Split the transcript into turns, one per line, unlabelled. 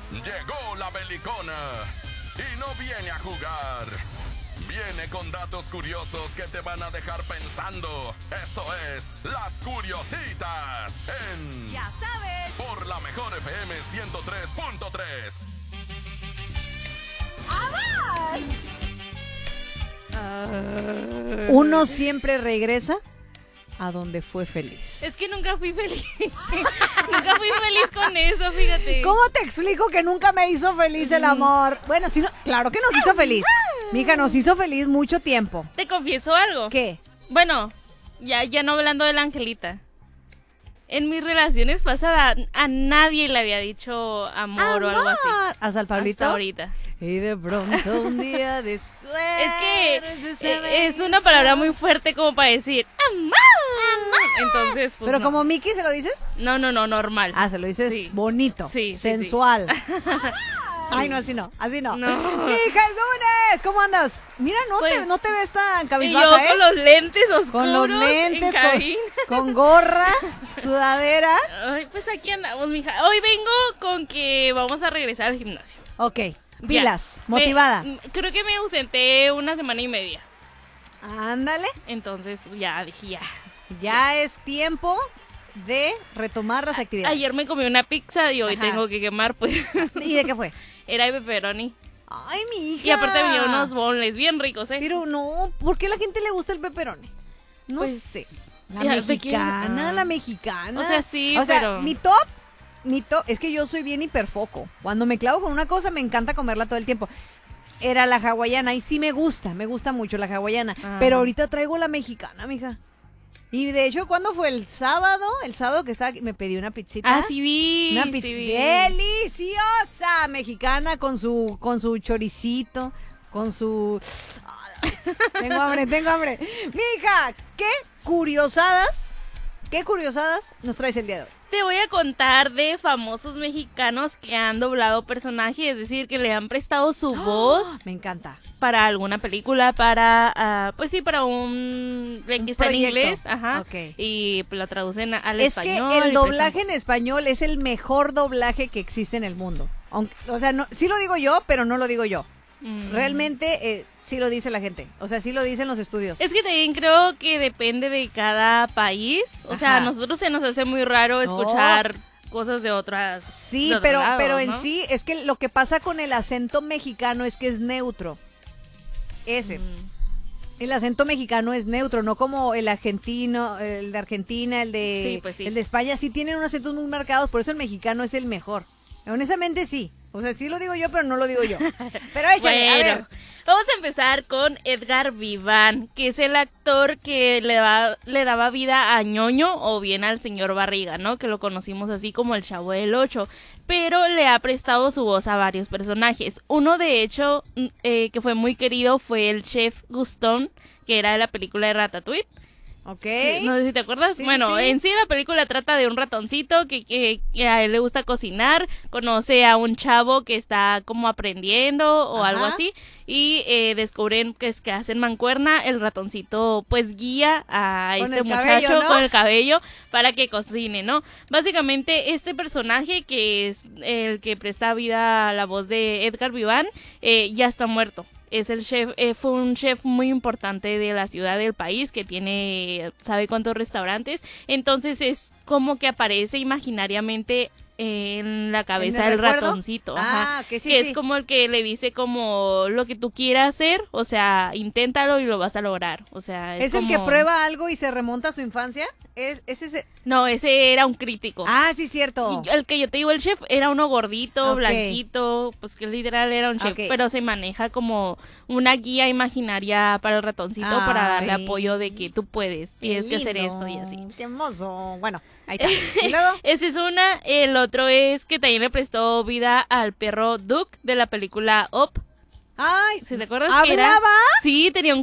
Llegó la belicona y no viene a jugar. Viene con datos curiosos que te van a dejar pensando. Esto es Las Curiositas en...
Ya sabes.
Por la Mejor FM 103.3.
Uno siempre regresa a donde fue feliz.
Es que nunca fui feliz. Nunca fui feliz con eso, fíjate.
¿Cómo te explico que nunca me hizo feliz el amor? Bueno, sí, claro que nos hizo feliz. Mija, nos hizo feliz mucho tiempo.
¿Te confieso algo?
¿Qué?
Bueno, ya no hablando de la Angelita. En mis relaciones pasadas a nadie le había dicho amor o algo así.
¿Hasta el Pablito?
Hasta ahorita.
Y de pronto un día de suerte.
Es que es una palabra muy fuerte como para decir amor. Entonces, pues
Pero
no.
como Mickey, ¿se lo dices?
No, normal.
Se lo dices
Sí.
bonito,
Sí,
sensual. Ay, no, así no, así no.
No.
Mija, es lunes, ¿cómo andas? Mira,
Pues,
no te ves tan
Y
cabizbaja,
yo
¿eh?
con los lentes oscuros
Con los lentes,
en cabina.
con gorra, sudadera.
Ay, pues aquí andamos, mija. Hoy vengo con que vamos a regresar al gimnasio.
Ok,
Ya.
pilas, motivada.
Creo que me ausenté una semana y media.
Ándale,
Entonces ya dije ya.
ya es tiempo de retomar las actividades.
Ayer me comí una pizza y hoy
Ajá.
tengo que quemar, pues.
¿Y de qué fue?
Era de pepperoni.
Ay, mi hija.
Y aparte venía unos boneless bien ricos, ¿eh?
Pero no, ¿por qué a la gente le gusta el pepperoni? No
Pues,
sé. La
ya,
mexicana,
ah.
la mexicana.
O sea, sí,
O sea,
pero...
mi top, es que yo soy bien hiperfoco. Cuando me clavo con una cosa, me encanta comerla todo el tiempo. Era la hawaiana y sí me gusta mucho la hawaiana.
Ajá.
Pero ahorita traigo la mexicana, mija. Y de hecho, ¿cuándo fue? El sábado que estaba, me pedí una pizzita.
Ah, sí vi.
Una
sí
pizza
vi.
deliciosa mexicana con su choricito, con su... Ay, tengo hambre. Mija, qué curiosadas nos traes el día de hoy.
Te voy a contar de famosos mexicanos que han doblado personajes, es decir, que le han prestado su voz
Me encanta.
para alguna película, pues sí, para un que está en
proyecto.
inglés, ajá,
Ok.
y pues la traducen al
Es
español.
que el
y
doblaje
pues,
en español es el mejor doblaje que existe en el mundo. Aunque, o sea, no, sí lo digo yo, pero no lo digo yo. Realmente sí lo dice la gente. O sea, sí lo dicen los estudios.
Es que también creo que depende de cada país. O sea, a
Ajá.
nosotros se nos hace muy raro escuchar cosas de otras.
Sí,
de otros lados,
pero en
¿no?
sí es que lo que pasa con el acento mexicano es que es neutro. Ese. El acento mexicano es neutro, no como el argentino, el de Argentina, el de,
Sí, pues sí.
el de España. Sí tienen unos acentos muy marcados, por eso el mexicano es el mejor. Honestamente sí. O sea, sí lo digo yo, pero no lo digo yo. Pero échale, a ver.
Bueno, vamos a empezar con Edgar Viván, que es el actor que le daba vida a Ñoño o bien al señor Barriga, ¿no? Que lo conocimos así como el Chavo del Ocho, pero le ha prestado su voz a varios personajes. Uno, de hecho, que fue muy querido fue el chef Gustón, que era de la película de Ratatouille.
Ok.
Sí, no sé si te acuerdas.
Sí,
Bueno,
sí.
en sí la película trata de un ratoncito que a él le gusta cocinar, conoce a un chavo que está como aprendiendo o
Ajá.
algo así y descubren que es que hacen mancuerna, el ratoncito pues guía a
Con
este
el
muchacho
cabello, ¿no?
con el cabello para que cocine, ¿no? Básicamente este personaje que es el que presta vida a la voz de Edgar Viván ya está muerto. Es el chef, fue un chef muy importante de la ciudad del país que tiene, ¿sabe cuántos restaurantes? Entonces es como que aparece imaginariamente en la cabeza
¿En el
del
recuerdo?
ratoncito.
Ah,
ajá,
que sí,
que
sí.
es como el que le dice como lo que tú quieras hacer, o sea, inténtalo y lo vas a lograr. O sea,
¿Es el
como...
que prueba algo y se remonta a su infancia? ¿Es ese?
No, ese era un crítico.
Ah, sí, cierto.
Y el que yo te digo, el chef, era uno gordito,
Ok.
blanquito, pues que literal era un chef,
Ok.
pero se maneja como una guía imaginaria para el ratoncito para darle
Ay.
apoyo de que tú puedes, tienes que hacer esto y así.
Qué hermoso. Bueno, ahí está. ¿Y luego?
Ese es una, el otro es que también le prestó vida al perro Duke de la película Up.
Ay,
¿Sí te acuerdas?
¿hablaba?
Sí, tenía un